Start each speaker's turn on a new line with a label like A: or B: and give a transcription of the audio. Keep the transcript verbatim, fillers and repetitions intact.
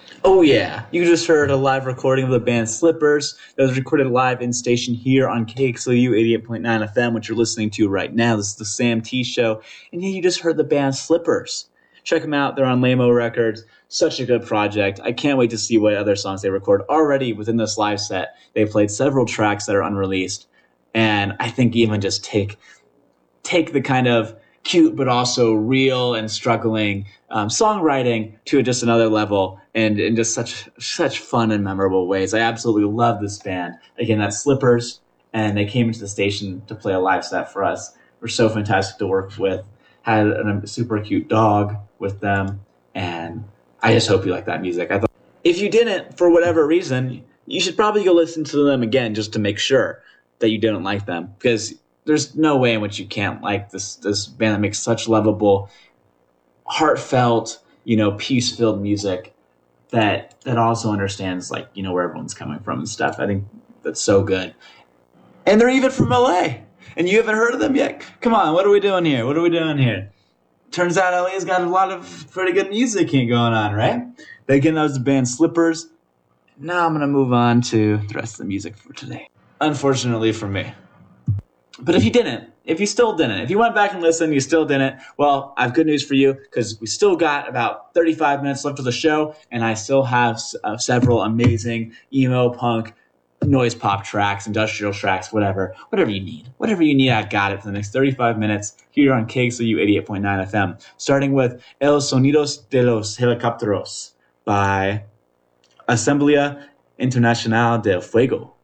A: Oh yeah, you just heard a live recording of the band Slippers that was recorded live in station here on K X L U eighty-eight point nine F M, which you're listening to right now. This is the Sam T Show, and yeah, you just heard the band Slippers. Check them out; they're on Lamo Records. Such a good project. I can't wait to see what other songs they record. Already within this live set, they played several tracks that are unreleased, and I think even just take take the kind of cute but also real and struggling um, songwriting to just another level, and in just such such fun and memorable ways. I absolutely love this band. Again, that's Slippers, and they came into the station to play a live set for us. We're so fantastic to work with. Had a super cute dog with them, and I just hope you like that music. I thought if you didn't, for whatever reason, you should probably go listen to them again just to make sure that you didn't like them, because there's no way in which you can't like this this band that makes such lovable, heartfelt, you know, peace-filled music that that also understands, like, you know, where everyone's coming from and stuff. I think that's so good. And they're even from L A, and you haven't heard of them yet? Come on, what are we doing here? What are we doing here? Turns out L A's got a lot of pretty good music here going on, right? Again, that was the band Slippers. Now I'm going to move on to the rest of the music for today. Unfortunately for me. But if you didn't, if you still didn't, if you went back and listened, you still didn't, well, I have good news for you, because we still got about thirty-five minutes left of the show, and I still have uh, several amazing emo, punk, noise pop tracks, industrial tracks, whatever, whatever you need. Whatever you need, I got it for the next thirty-five minutes here on K X L U eighty-eight point nine F M, starting with El Sonidos de los Helicópteros by Asamblea Internacional del Fuego.